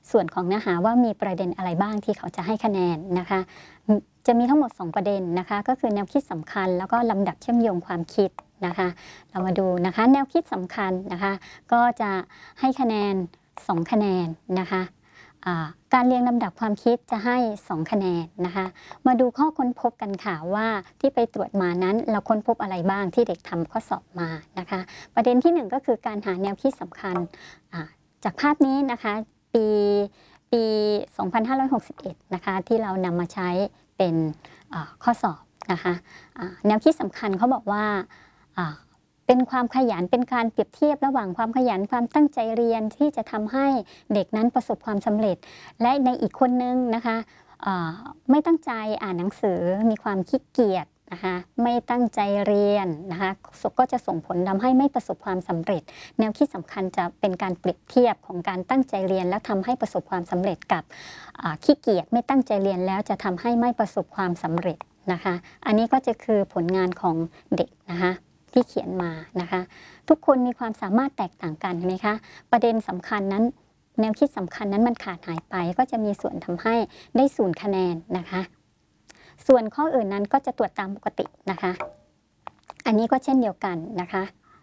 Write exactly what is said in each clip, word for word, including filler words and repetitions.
ส่วนของเนื้อหาว่ามีประเด็นอะไรบ้างที่เขาจะให้คะแนนนะคะจะมีทั้งหมดสองประเด็นนะคะก็คือแนวคิดสำคัญแล้วก็ลำดับเชื่อมโยงความคิดนะคะเรามาดูนะคะแนวคิดสำคัญนะคะก็จะให้คะแนนสองคะแนนนะคะการเรียงลำดับความคิดจะให้สองคะแนนนะคะมาดูข้อค้นพบกันค่ะว่าที่ไปตรวจมานั้นเราค้นพบอะไรบ้างที่เด็กทำข้อสอบมานะคะประเด็นที่หนึ่งก็คือการหาแนวคิดสำคัญจากภาพนี้นะคะปีปี สองพันห้าร้อยหกสิบเอ็ด นะคะที่เรานำมาใช้เป็นข้อสอบนะคะแนวคิดสำคัญเขาบอกว่าเป็นความขยันเป็นการเปรียบเทียบระหว่างความขยันความตั้งใจเรียนที่จะทำให้เด็กนั้นประสบความสำเร็จและในอีกคนนึงนะคะไม่ตั้งใจอ่านหนังสือมีความขี้เกียจนะคะไม่ตั้งใจเรียนนะคะก็จะส่งผลทำให้ไม่ประสบความสำเร็จแนวคิดสำคัญจะเป็นการเปรียบเทียบของการตั้งใจเรียนแล้วทำให้ประสบความสำเร็จกับขี้เกียจไม่ตั้งใจเรียนแล้วจะทำให้ไม่ประสบความสำเร็จนะคะอันนี้ก็จะคือผลงานของเด็กนะคะที่เขียนมานะคะทุกคนมีความสามารถแตกต่างกันใช่ไหมคะประเด็นสำคัญนั้นแนวคิดสำคัญนั้นมันขาดหายไปก็จะมีส่วนทำให้ได้ศูนย์คะแนนนะคะส่วนข้ออื่นนั้นก็จะตรวจตามปกตินะคะอันนี้ก็เช่นเดียวกันนะคะ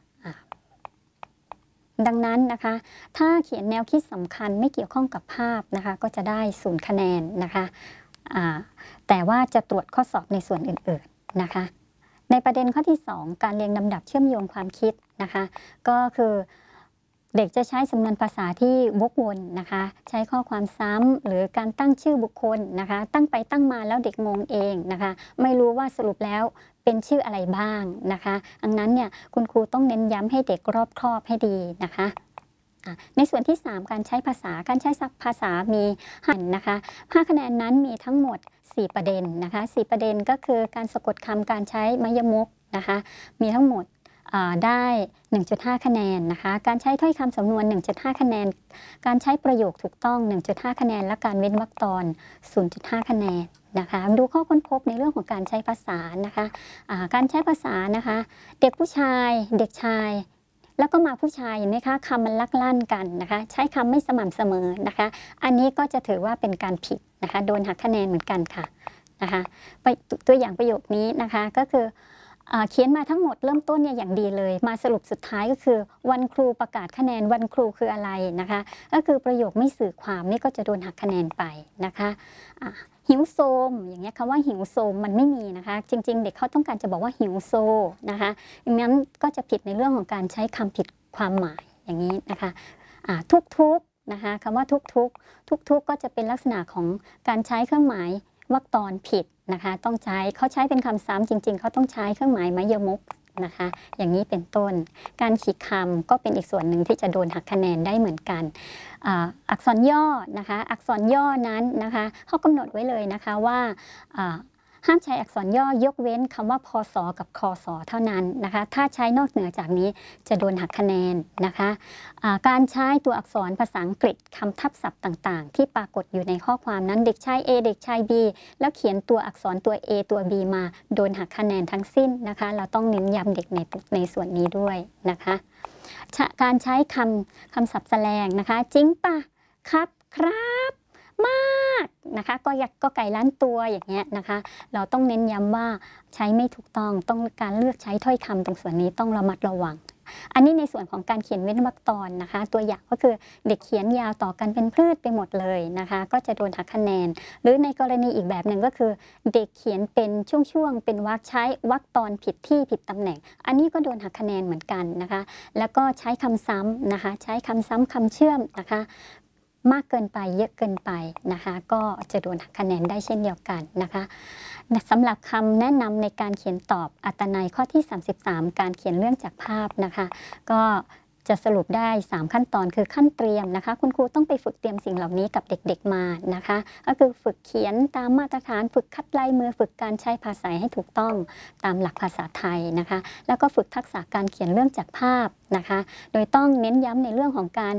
ดังนั้นนะคะถ้าเขียนแนวคิดสำคัญไม่เกี่ยวข้องกับภาพนะคะก็จะได้ศูนย์คะแนนนะคะแต่ว่าจะตรวจข้อสอบในส่วนอื่นๆนะคะในประเด็นข้อที่สองการเรียงลำดับเชื่อมโยงความคิดนะคะก็คือเด็กจะใช้สำนวนภาษาที่วกวนนะคะใช้ข้อความซ้ำหรือการตั้งชื่อบุคคลนะคะตั้งไปตั้งมาแล้วเด็กงงเองนะคะไม่รู้ว่าสรุปแล้วเป็นชื่ออะไรบ้างนะคะดังนั้นเนี่ยคุณครูต้องเน้นย้ำให้เด็กรอบคอบให้ดีนะคะในส่วนที่สามการใช้ภาษาการใช้ภาษามีหันนะคะห้าคะแนนนั้นมีทั้งหมดสี่ประเด็นนะคะสี่ประเด็นก็คือการสะกดคำการใช้มยมกนะคะมีทั้งหมดได้ หนึ่งจุดห้า คะแนนนะคะการใช้ถ้อยคำสำนวน หนึ่งจุดห้า คะแนนการใช้ประโยคถูกต้อง หนึ่งจุดห้า คะแนนและการเว้นวรรคตอน ศูนย์จุดห้า คะแนนนะคะดูข้อค้นพบในเรื่องของการใช้ภาษานะคะการใช้ภาษานะคะเด็กผู้ชายเด็กชายแล้วก็มาผู้ชายเห็นไหมคะคำมันลักลั่นกันนะคะใช้คำไม่สม่ำเสมอนะคะอันนี้ก็จะถือว่าเป็นการผิดนะคะโดนหักคะแนนเหมือนกันค่ะนะคะตัวอย่างประโยคนี้นะคะก็คือเขียนมาทั้งหมดเริ่มต้นเนี่ยอย่างดีเลยมาสรุปสุดท้ายก็คือวันครูประกาศคะแนนวันครูคืออะไรนะคะก็คือประโยคไม่สื่อความนี่ก็จะโดนหักคะแนนไปนะคะหิวโซมอย่างเงี้ยคำว่าหิวโซมมันไม่มีนะคะจริงๆเด็กเขาต้องการจะบอกว่าหิวโซนะคะดังนั้นก็จะผิดในเรื่องของการใช้คำผิดความหมายอย่างนี้นะคะทุกๆนะคะคำว่าทุกๆทุกๆก็จะเป็นลักษณะของการใช้เครื่องหมายวรรคตอนผิดนะคะต้องใช้เขาใช้เป็นคำซ้ำจริงๆเขาต้องใช้เครื่องหมายมยมกนะคะอย่างนี้เป็นต้นการขีดคำก็เป็นอีกส่วนหนึ่งที่จะโดนหักคะแนนได้เหมือนกันอักษรย่อนะคะอักษรย่อนั้นนะคะเขากำหนดไว้เลยนะคะว่าห้ามใช้อักษรย่อยกเว้นคำว่าพศกับคศเท่านั้นนะคะถ้าใช้นอกเหนือจากนี้จะโดนหักคะแนนนะคะการใช้ตัวอักษรภาษาอังกฤษคำทับศัพท์ต่างๆที่ปรากฏอยู่ในข้อความนั้นเด็กชาย A เด็กชาย B แล้วเขียนตัวอักษรตัว A ตัว B มาโดนหักคะแนนทั้งสิ้นนะคะเราต้องเน้นย้ำเด็กในในส่วนนี้ด้วยนะคะการใช้คำคำศัพท์แสลงนะคะจริงปะครับครับมากนะคะก็ยักก็ไก่ล้านตัวอย่างเงี้ยนะคะเราต้องเน้นย้ำว่าใช้ไม่ถูกต้องต้องการเลือกใช้ถ้อยคำตรงส่วนนี้ต้องระมัดระวังอันนี้ในส่วนของการเขียนเว้นวรรคตอนนะคะตัวอย่างก็คือเด็กเขียนยาวต่อกันเป็นพืชไปหมดเลยนะคะก็จะโดนหักคะแนนหรือในกรณีอีกแบบหนึ่งก็คือเด็กเขียนเป็นช่วงๆเป็นวรรคใช้วรรคตอนผิดที่ผิดตำแหน่งอันนี้ก็โดนหักคะแนนเหมือนกันนะคะแล้วก็ใช้คำซ้ำนะคะใช้คำซ้ำคำเชื่อมนะคะมากเกินไปเยอะเกินไปนะคะก็จะโดนหักคะแนนได้เช่นเดียวกันนะคะสำหรับคำแนะนำในการเขียนตอบอัตนัยข้อที่สามสิบสามการเขียนเรื่องจากภาพนะคะก็จะสรุปได้สามขั้นตอนคือขั้นเตรียมนะคะคุณครูต้องไปฝึกเตรียมสิ่งเหล่านี้กับเด็กๆมานะคะก็คือฝึกเขียนตามมาตรฐานฝึกคัดลายมือฝึกการใช้ภาษาให้ถูกต้องตามหลักภาษาไทยนะคะแล้วก็ฝึกทักษะการเขียนเรื่องจากภาพนะคะโดยต้องเน้นย้ำในเรื่องของการ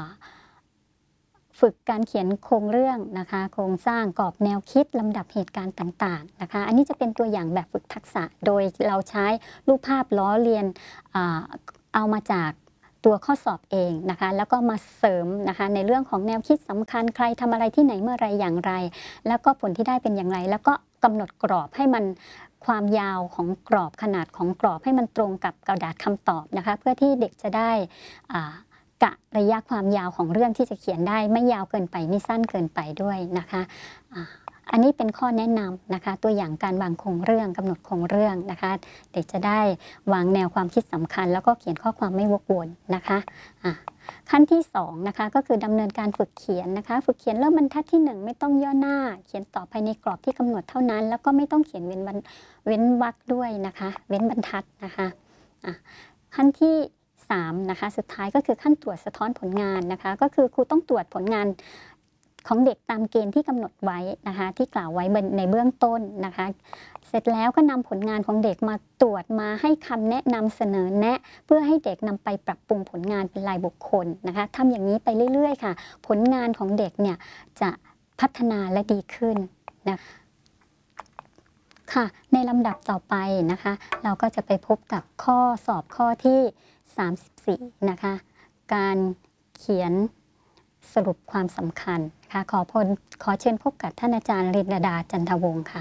ฝึกการเขียนโครงเรื่องนะคะโครงสร้างกรอบแนวคิดลำดับเหตุการณ์ต่างๆนะคะอันนี้จะเป็นตัวอย่างแบบฝึกทักษะโดยเราใช้รูปภาพล้อเลียนเอามาจากตัวข้อสอบเองนะคะแล้วก็มาเสริมนะคะในเรื่องของแนวคิดสำคัญใครทำอะไรที่ไหนเมื่อไรอย่างไรแล้วก็ผลที่ได้เป็นอย่างไรแล้วก็กำหนดกรอบให้มันความยาวของกรอบขนาดของกรอบให้มันตรงกับกระดาษคำตอบนะคะเพื่อที่เด็กจะได้กะระยะความยาวของเรื่องที่จะเขียนได้ไม่ยาวเกินไปไม่สั้นเกินไปด้วยนะคะอันนี้เป็นข้อแนะนำนะคะตัวอย่างการวางโครงเรื่องกำหนดโครงเรื่องนะคะเด็กจะได้วางแนวความคิดสำคัญแล้วก็เขียนข้อความไม่วกวนนะคะะขั้นที่สองนะคะก็คือดำเนินการฝึกเขียนนะคะฝึกเขียนเริ่มบรรทัดที่หนึ่งไม่ต้องย่อหน้าเขียนต่อภายในกรอบที่กำหนดเท่านั้นแล้วก็ไม่ต้องเขียนเว้นเว้นวรรคด้วยนะคะเว้นบรรทัดนะคะะขั้นที่สามนะคะสุดท้ายก็คือขั้นตรวจสะท้อนผลงานนะคะก็คือครูต้องตรวจผลงานของเด็กตามเกณฑ์ที่กำหนดไว้นะคะที่กล่าวไว้ในเบื้องต้นนะคะเสร็จแล้วก็นำผลงานของเด็กมาตรวจมาให้คำแนะนำเสนอแนะเพื่อให้เด็กนำไปปรับปรุงผลงานเป็นรายบุคคลนะคะทำอย่างนี้ไปเรื่อยๆค่ะผลงานของเด็กเนี่ยจะพัฒนาและดีขึ้นนะค่ะในลำดับต่อไปนะคะเราก็จะไปพบกับข้อสอบข้อที่สามสิบสี่นะคะการเขียนสรุปความสำคัญค่ะขอพลขอเชิญพบกับท่านอาจารย์รินดาจันทวงศ์ค่ะ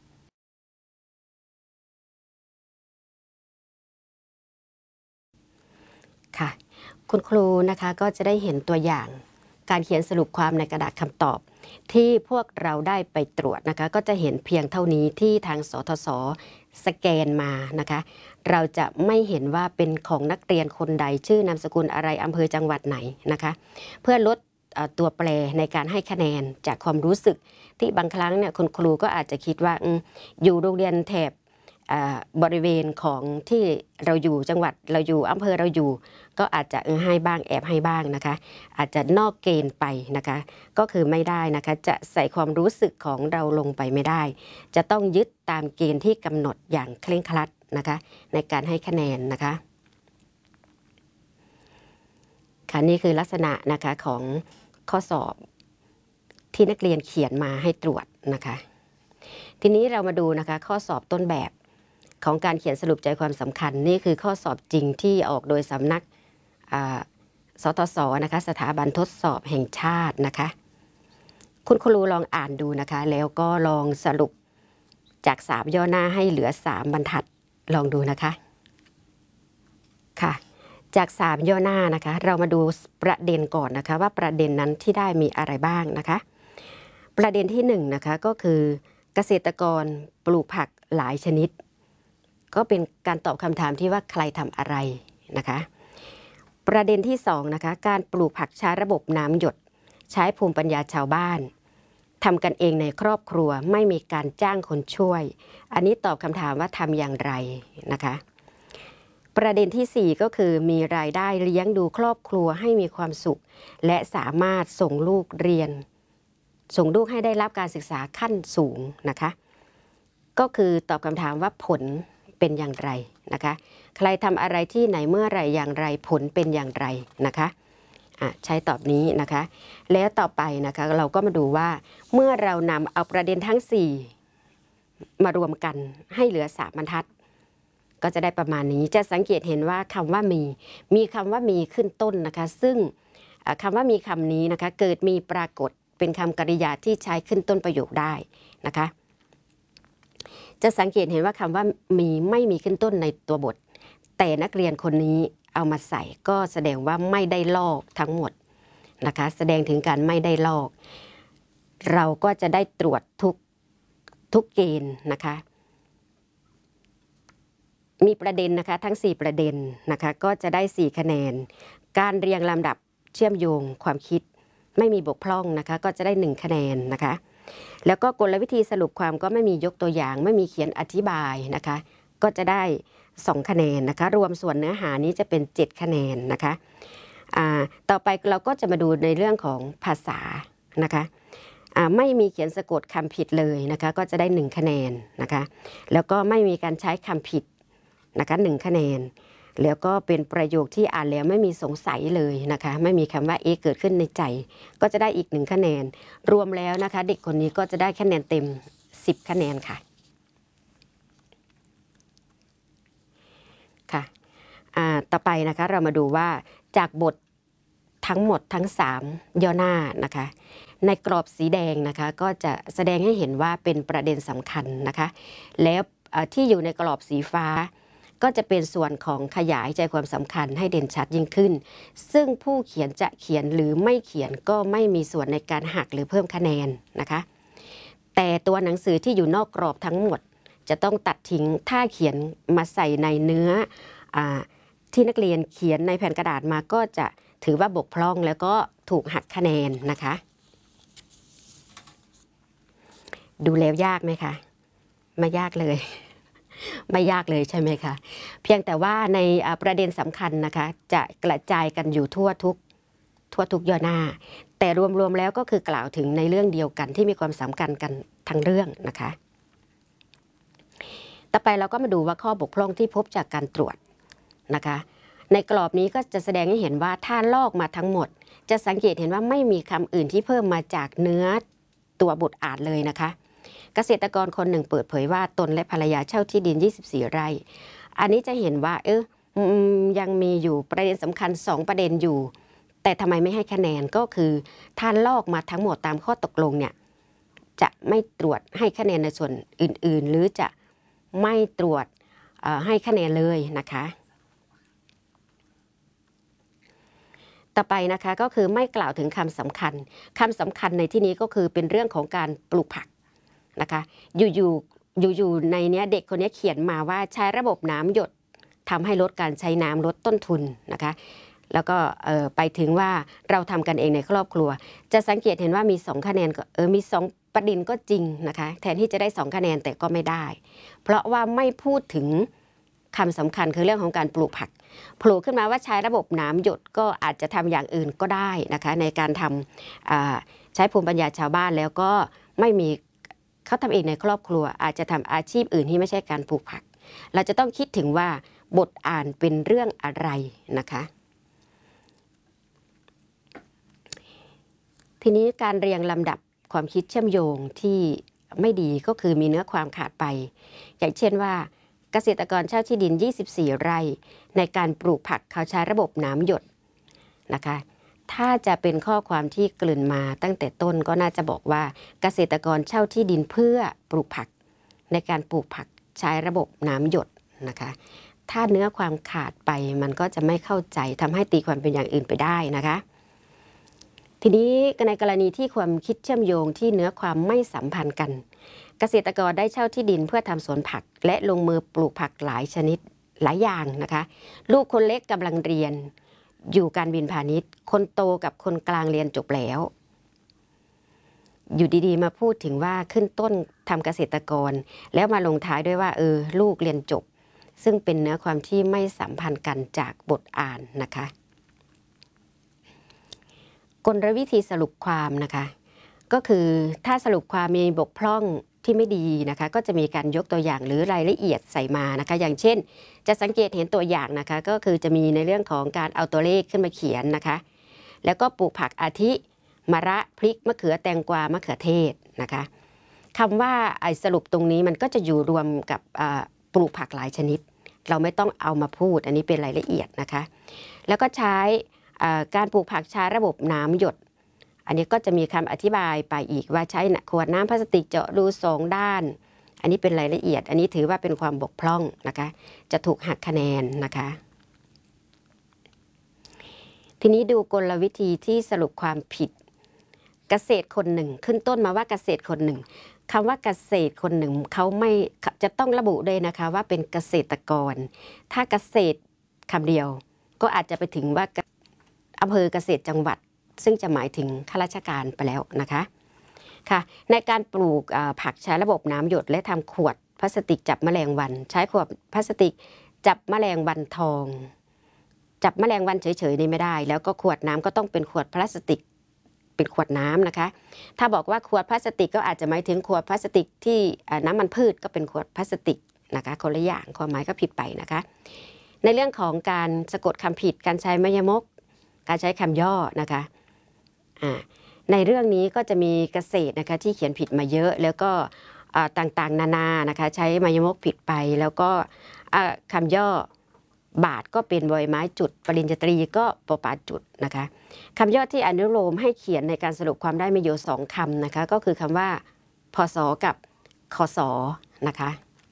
ค่ะคุณครูนะคะก็จะได้เห็นตัวอย่างการเขียนสรุปความในกระดาษคำตอบที่พวกเราได้ไปตรวจนะคะก็จะเห็นเพียงเท่านี้ที่ทางสทศสแกนมานะคะเราจะไม่เห็นว่าเป็นของนักเรียนคนใดชื่อนามสกุลอะไรอำเภอจังหวัดไหนนะคะเพื่อลดตัวแปรในการให้คะแนนจากความรู้สึกที่บางครั้งเนี่ยคุณครูก็อาจจะคิดว่าอยู่โรงเรียนแถบบริเวณของที่เราอยู่จังหวัดเราอยู่อำเภอเราอยู่ก็อาจจะเออให้บ้างแอบให้บ้างนะคะอาจจะนอกเกณฑ์ไปนะคะก็คือไม่ได้นะคะจะใส่ความรู้สึกของเราลงไปไม่ได้จะต้องยึดตามเกณฑ์ที่กำหนดอย่างเคร่งครัดนะคะในการให้คะแนนนะคะค่ะนี่คือลักษณะนะคะของข้อสอบที่นักเรียนเขียนมาให้ตรวจนะคะทีนี้เรามาดูนะคะข้อสอบต้นแบบของการเขียนสรุปใจความสำคัญนี่คือข้อสอบจริงที่ออกโดยสำนักสทศนะคะสถาบันทดสอบแห่งชาตินะคะคุณครูลองอ่านดูนะคะแล้วก็ลองสรุปจากสามย่อหน้าให้เหลือสามบรรทัดลองดูนะคะค่ะจากสามย่อหน้านะคะเรามาดูประเด็นก่อนนะคะว่าประเด็นนั้นที่ได้มีอะไรบ้างนะคะประเด็นที่หนึ่งนะคะก็คือเกษตรกรปลูกผักหลายชนิดก็เป็นการตอบคำถามที่ว่าใครทำอะไรนะคะประเด็นที่สองนะคะการปลูกผักใช้ระบบน้ำหยดใช้ภูมิปัญญาชาวบ้านทำกันเองในครอบครัวไม่มีการจ้างคนช่วยอันนี้ตอบคำถามว่าทำอย่างไรนะคะประเด็นที่สี่ก็คือมีรายได้เลี้ยงดูครอบครัวให้มีความสุขและสามารถส่งลูกเรียนส่งลูกให้ได้รับการศึกษาขั้นสูงนะคะก็คือตอบคำถามว่าผลเป็นอย่างไรนะคะใครทำอะไรที่ไหนเมื่อไรอย่างไรผลเป็นอย่างไรนะคะอ่ะใช้ตอบนี้นะคะแล้วต่อไปนะคะเราก็มาดูว่าเมื่อเรานำเอาประเด็นทั้งสี่มารวมกันให้เหลือสามบรรทัดก็จะได้ประมาณนี้จะสังเกตเห็นว่าคำว่ามีมีคำว่ามีขึ้นต้นนะคะซึ่งคำว่ามีคำนี้นะคะเกิดมีปรากฏเป็นคำกริยาที่ใช้ขึ้นต้นประโยคได้นะคะจะสังเกตเห็นว่าคำว่ามีไม่มีขึ้นต้นในตัวบทแต่นักเรียนคนนี้เอามาใส่ก็แสดงว่าไม่ได้ลอกทั้งหมดนะคะแสดงถึงการไม่ได้ลอกเราก็จะได้ตรวจทุกทุกเกณฑ์นะคะมีประเด็นนะคะทั้งสี่ประเด็นนะคะก็จะได้สี่คะแนนการเรียงลำดับเชื่อมโยงความคิดไม่มีบกพร่องนะคะก็จะได้หนึ่งคะแนนนะคะแล้วก็กลวิธีสรุปความก็ไม่มียกตัวอย่างไม่มีเขียนอธิบายนะคะก็จะได้สองคะแนนนะคะรวมส่วนเนื้อหานี้จะเป็นเจ็ดคะแนนนะคะต่อไปเราก็จะมาดูในเรื่องของภาษานะคะไม่มีเขียนสะกดคำผิดเลยนะคะก็จะได้หนึ่งคะแนนนะคะแล้วก็ไม่มีการใช้คำผิดนะคะหนึ่งคะแนนแล้วก็เป็นประโยคที่อ่านแล้วไม่มีสงสัยเลยนะคะไม่มีคำว่าเอ๊ะเกิดขึ้นในใจก็จะได้อีกหนึ่งคะแนนรวมแล้วนะคะเด็กคนนี้ก็จะได้คะแนนเต็มสิบคะแนนค่ะค่ะอ่าต่อไปนะคะเรามาดูว่าจากบททั้งหมดทั้งสามย่อหน้านะคะในกรอบสีแดงนะคะก็จะแสดงให้เห็นว่าเป็นประเด็นสำคัญนะคะแล้วที่อยู่ในกรอบสีฟ้าก็จะเป็นส่วนของขยายใจความสำคัญให้เด่นชัดยิ่งขึ้นซึ่งผู้เขียนจะเขียนหรือไม่เขียนก็ไม่มีส่วนในการหักหรือเพิ่มคะแนนนะคะแต่ตัวหนังสือที่อยู่นอกกรอบทั้งหมดจะต้องตัดทิ้งถ้าเขียนมาใส่ในเนื้ออ่าที่นักเรียนเขียนในแผ่นกระดาษมาก็จะถือว่าบกพร่องแล้วก็ถูกหักคะแนนนะคะดูแล้วยากไหมคะไม่ยากเลย ไม่ยากเลยใช่ไหมคะเพียงแต่ว่าในประเด็นสำคัญนะคะจะกระจายกันอยู่ทั่วทุกทั่วทุกย่อหน้าแต่รวมๆแล้วก็คือกล่าวถึงในเรื่องเดียวกันที่มีความสำคัญกันทั้งเรื่องนะคะต่อไปเราก็มาดูว่าข้อบกพร่องที่พบจากการตรวจนะคะในกรอบนี้ก็จะแสดงให้เห็นว่าถ้าลอกมาทั้งหมดจะสังเกตเห็นว่าไม่มีคำอื่นที่เพิ่มมาจากเนื้อตัวบทอ่านเลยนะคะเกษตรกรคนหนึ่งเปิดเผยว่าตนและภรรยาเช่าที่ดินยี่สิบสี่ไร่อันนี้จะเห็นว่าเออยังมีอยู่ประเด็นสำคัญสองประเด็นอยู่แต่ทำไมไม่ให้คะแนนก็คือถ้าลอกมาทั้งหมดตามข้อตกลงเนี่ยจะไม่ตรวจให้คะแนนในส่วนอื่นๆหรือจะไม่ตรวจให้คะแนนเลยนะคะต่อไปนะคะก็คือไม่กล่าวถึงคำสำคัญคำสำคัญในที่นี้ก็คือเป็นเรื่องของการปลูกผักนะคะอยู่ๆอยู่ๆในเนี้ยเด็กคนนี้เขียนมาว่าใช้ระบบน้ำหยดทำให้ลดการใช้น้ำลดต้นทุนนะคะแล้วก็ไปถึงว่าเราทำกันเองในครอบครัวจะสังเกตเห็นว่ามีสองคะแนนเออมีสองประเด็นก็จริงนะคะแทนที่จะได้สองคะแนนแต่ก็ไม่ได้เพราะว่าไม่พูดถึงคำสำคัญคือเรื่องของการปลูกผักโผล่ขึ้นมาว่าใช้ระบบน้ำหยดก็อาจจะทำอย่างอื่นก็ได้นะคะในการทำใช้ภูมิปัญญาชาวบ้านแล้วก็ไม่มีเขาทำเองในครอบครัวอาจจะทำอาชีพอื่นที่ไม่ใช่การปลูกผักเราจะต้องคิดถึงว่าบทอ่านเป็นเรื่องอะไรนะคะทีนี้การเรียงลำดับความคิดเชื่อมโยงที่ไม่ดีก็คือมีเนื้อความขาดไปอย่างเช่นว่าเกษตรกรเช่าที่ดินยี่สิบสี่ไร่ในการปลูกผักเขาใช้ระบบน้ำหยดนะคะถ้าจะเป็นข้อความที่กลืนมาตั้งแต่ต้นก็น่าจะบอกว่าเกษตรกรเช่าที่ดินเพื่อปลูกผักในการปลูกผักใช้ระบบน้ำหยดนะคะถ้าเนื้อความขาดไปมันก็จะไม่เข้าใจทำให้ตีความเป็นอย่างอื่นไปได้นะคะทีนี้ในกรณีที่ความคิดเชื่อมโยงที่เนื้อความไม่สัมพันธ์กันเกษตรกรได้เช่าที่ดินเพื่อทำสวนผักและลงมือปลูกผักหลายชนิดหลายอย่างนะคะลูกคนเล็กกำลังเรียนอยู่การบินพาณิชย์คนโตกับคนกลางเรียนจบแล้วอยู่ดีๆมาพูดถึงว่าขึ้นต้นทำเกษตรกรแล้วมาลงท้ายด้วยว่าเออลูกเรียนจบซึ่งเป็นเนื้อความที่ไม่สัมพันธ์กันจากบทอ่านนะคะกลวิธีสรุปความนะคะก็คือถ้าสรุปความมีบกพร่องที่ไม่ดีนะคะก็จะมีการยกตัวอย่างหรือรายละเอียดใส่มานะคะอย่างเช่นจะสังเกตเห็นตัวอย่างนะคะก็คือจะมีในเรื่องของการเอาตัวเลขขึ้นมาเขียนนะคะแล้วก็ปลูกผักอาทิมะระพริกมะเขือแตงกวามะเขือเทศนะคะคำว่าไอ้สรุปตรงนี้มันก็จะอยู่รวมกับปลูกผักหลายชนิดเราไม่ต้องเอามาพูดอันนี้เป็นรายละเอียดนะคะแล้วก็ใช้การปลูกผักใช้ระบบน้ำหยดอันนี้ก็จะมีคำอธิบายไปอีกว่าใช้ขวดน้ำพลาสติกเจาะรูสองด้านอันนี้เป็นรายละเอียดอันนี้ถือว่าเป็นความบกพร่องนะคะจะถูกหักคะแนนนะคะทีนี้ดูกลวิธีที่สรุปความผิดเกษตรคนหนึ่งขึ้นต้นมาว่าเกษตรคนหนึ่งคำว่าเกษตรคนหนึ่งเขาไม่จะต้องระบุด้วยนะคะว่าเป็นเกษตรกรถ้าเกษตรคำเดียวก็อาจจะไปถึงว่าอำเภอเกษตรจังหวัดซึ่งจะหมายถึงข้าราชการไปแล้วนะคะค่ะในการปลูกผักใช้ระบบน้ำหยดและทำขวดพลาสติกจับแมลงวันใช้ขวดพลาสติกจับแมลงวันทองจับแมลงวันเฉยๆนี่ไม่ได้แล้วก็ขวดน้ำก็ต้องเป็นขวดพลาสติกเป็นขวดน้ำนะคะถ้าบอกว่าขวดพลาสติกก็อาจจะหมายถึงขวดพลาสติกที่น้ำมันพืชก็เป็นขวดพลาสติกนะคะคนละอย่างความหมายก็ผิดไปนะคะในเรื่องของการสะกดคำผิดการใช้มยมกการใช้คำย่อนะคะในเรื่องนี้ก็จะมีเกษตรนะคะที่เขียนผิดมาเยอะแล้วก็ต่างๆนานานะคะใช้มายมกผิดไปแล้วก็คำย่อบาทก็เป็นบอยไม้จุดปริญญาตรีก็ปอปาจุดนะคะคำย่อที่อนุโลมให้เขียนในการสรุปความได้มีอยู่สองคำนะคะก็คือคำว่าพศกับคศนะคะ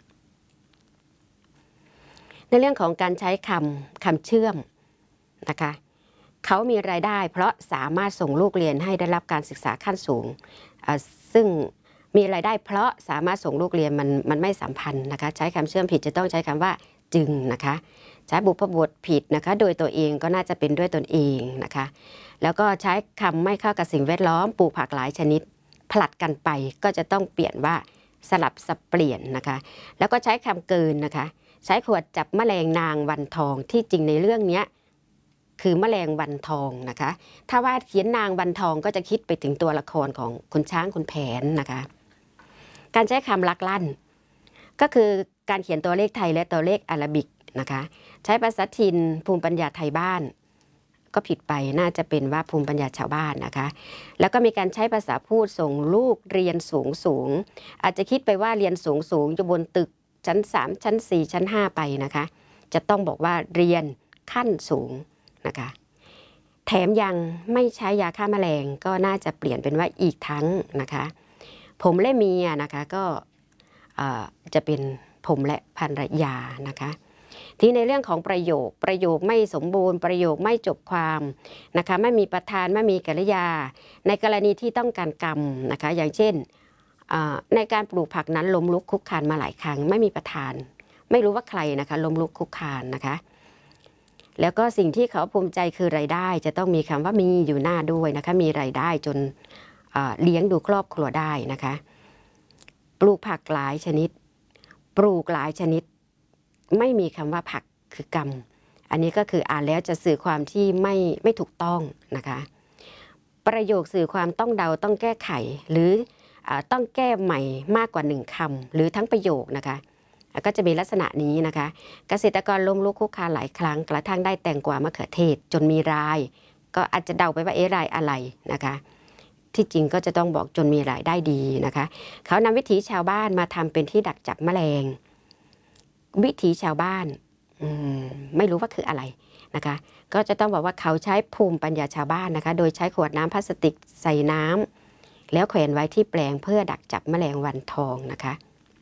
ในเรื่องของการใช้คำคำเชื่อมนะคะเขามีรายได้เพราะสามารถส่งลูกเรียนให้ได้รับการศึกษาขั้นสูงซึ่งมีรายได้เพราะสามารถส่งลูกเรียนมันมันไม่สัมพันธ์นะคะใช้คำเชื่อมผิดจะต้องใช้คำว่าจึงนะคะใช้บุพบทผิดนะคะโดยตัวเองก็น่าจะเป็นด้วยตนเองนะคะแล้วก็ใช้คำไม่เข้ากับสิ่งแวดล้อมปลูกผักหลายชนิดผลัดกันไปก็จะต้องเปลี่ยนว่าสลับสับเปลี่ยนนะคะแล้วก็ใช้คำเกินนะคะใช้ขวดจับแมลงนางวันทองที่จริงในเรื่องนี้คือแมลงวันทองนะคะถ้าว่าเขียนนางวันทองก็จะคิดไปถึงตัวละครของคุณช้างคุณแผนนะคะการใช้คำลักลั่นก็คือการเขียนตัวเลขไทยและตัวเลขอาราบิกนะคะใช้ภาษาถิ่นภูมิปัญญาไทยบ้านก็ผิดไปน่าจะเป็นว่าภูมิปัญญาชาวบ้านนะคะแล้วก็มีการใช้ภาษาพูดส่งลูกเรียนสูงสูงอาจจะคิดไปว่าเรียนสูงสูงอยู่บนตึกชั้นสามชั้นสี่ชั้นห้าไปนะคะจะต้องบอกว่าเรียนขั้นสูงนะคะแถมยังไม่ใช้ยาฆ่าแมลงก็น่าจะเปลี่ยนเป็นว่าอีกทั้งนะคะผมและเมียนะคะก็จะเป็นผมและภรรยานะคะที่ในเรื่องของประโยคประโยคไม่สมบูรณ์ประโยคไม่จบความนะคะไม่มีประธานไม่มีกริยาในกรณีที่ต้องการกรรมนะคะอย่างเช่นในการปลูกผักนั้นล้มลุกคุกคานมาหลายครั้งไม่มีประธานไม่รู้ว่าใครนะคะล้มลุกคุกคานนะคะแล้วก็สิ่งที่เขาภูมิใจคือรายได้จะต้องมีคำว่ามีอยู่หน้าด้วยนะคะมีรายได้จนเลี้ยงดูครอบครัวได้นะคะปลูกผักหลายชนิดปลูกหลายชนิดไม่มีคำว่าผักคือกรรมอันนี้ก็คืออ่านแล้วจะสื่อความที่ไม่ไม่ถูกต้องนะคะประโยคสื่อความต้องเดาต้องแก้ไขหรือต้องแก้ใหม่มากกว่าหนึ่งคำหรือทั้งประโยคนะคะก็จะมีลักษณะนี้นะคะเกษตรกรล้มลุกคุกคานหลายครั้งกระทั่งได้แตงกวามะเขือเทศจนมีรายก็อาจจะเดาไปว่าเอ๊ะรายอะไรนะคะที่จริงก็จะต้องบอกจนมีรายได้ดีนะคะเขานำวิถีชาวบ้านมาทำเป็นที่ดักจับแมลงวิถีชาวบ้านไม่รู้ว่าคืออะไรนะคะก็จะต้องบอกว่าเขาใช้ภูมิปัญญาชาวบ้านนะคะโดยใช้ขวดน้ำพลาสติกใส่น้ำแล้วแขวนไว้ที่แปลงเพื่อดักจับแมลงวันทองนะคะ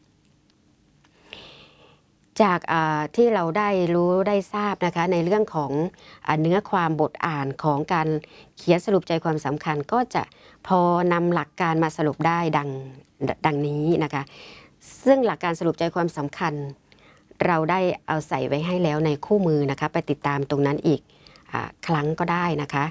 จากที่เราได้รู้ได้ทราบนะคะในเรื่องของเนื้อความบทอ่านของการเขียนสรุปใจความสำคัญก็จะพอนำหลักการมาสรุปได้ดังดังนี้นะคะซึ่งหลักการสรุปใจความสำคัญเราได้เอาใส่ไว้ให้แล้วในคู่มือนะคะไปติดตามตรงนั้นอีกอครั้งก็ได้นะคะ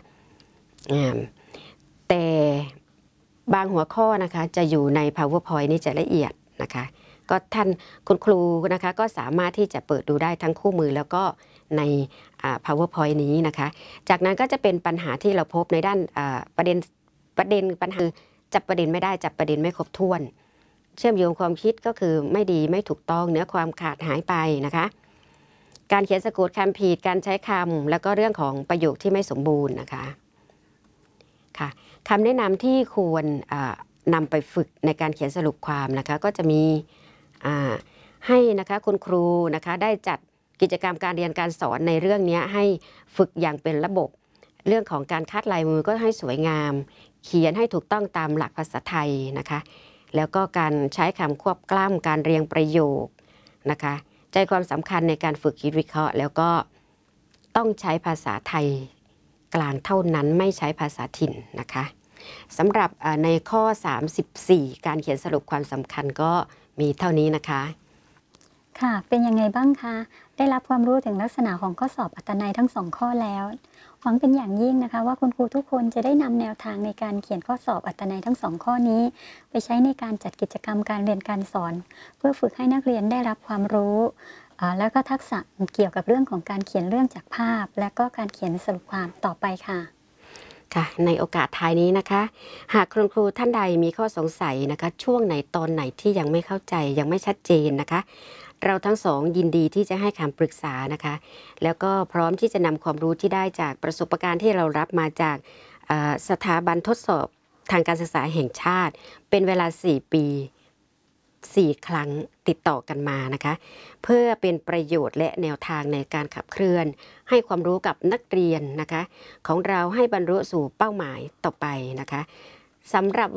แต่บางหัวข้อนะคะจะอยู่ใน PowerPoint นี่จะละเอียดนะคะก็ท่านคุณครูนะคะก็สามารถที่จะเปิดดูได้ทั้งคู่มือแล้วก็ใน PowerPoint นี้นะคะจากนั้นก็จะเป็นปัญหาที่เราพบในด้านประเด็นประเด็นปัญหาจับประเด็นไม่ได้จับประเด็นไม่ครบถ้วนเชื่อมโยงความคิดก็คือไม่ดีไม่ถูกต้องเนื้อความขาดหายไปนะคะการเขียนสะกดคำผิดการใช้คำแล้วก็เรื่องของประโยคที่ไม่สมบูรณ์นะคะค่ะคำแนะนำที่ควรนำไปฝึกในการเขียนสรุปความนะคะก็จะมีให้นะคะคุณครูนะคะได้จัดกิจกรรมการเรียนการสอนในเรื่องนี้ให้ฝึกอย่างเป็นระบบเรื่องของการคัดลายมือก็ให้สวยงามเขียนให้ถูกต้องตามหลักภาษาไทยนะคะแล้วก็การใช้คำควบกล้ำการเรียงประโยคนะคะใจความสำคัญในการฝึกคิดวิเคราะห์แล้วก็ต้องใช้ภาษาไทยกลางเท่านั้นไม่ใช้ภาษาถิ่นนะคะสำหรับในข้อสามสิบสี่การเขียนสรุปความสำคัญก็มีเท่านี้นะคะค่ะเป็นยังไงบ้างคะได้รับความรู้ถึงลักษณะของข้อสอบอัตนัยทั้งสองข้อแล้วหวังเป็นอย่างยิ่งนะคะว่าคุณครูทุกคนจะได้นำแนวทางในการเขียนข้อสอบอัตนัยทั้งสองข้อนี้ไปใช้ในการจัดกิจกรรมการเรียนการสอนเพื่อฝึกให้นักเรียนได้รับความรู้แล้วก็ทักษะเกี่ยวกับเรื่องของการเขียนเรื่องจากภาพและก็การเขียนสรุปความต่อไปค่ะค่ะในโอกาสท้ายนี้นะคะหากคุณครูท่านใดมีข้อสงสัยนะคะช่วงไหนตอนไหนที่ยังไม่เข้าใจยังไม่ชัดเจนนะคะเราทั้งสองยินดีที่จะให้คำปรึกษานะคะแล้วก็พร้อมที่จะนำความรู้ที่ได้จากประสบการณ์ที่เรารับมาจากสถาบันทดสอบทางการศึกษาแห่งชาติเป็นเวลาสี่ปีสี่ครั้งติดต่อกันมานะคะเพื่อเป็นประโยชน์และแนวทางในการขับเคลื่อนให้ความรู้กับนักเรียนนะคะของเราให้บรรลุสู่เป้าหมายต่อไปนะคะสำหรับ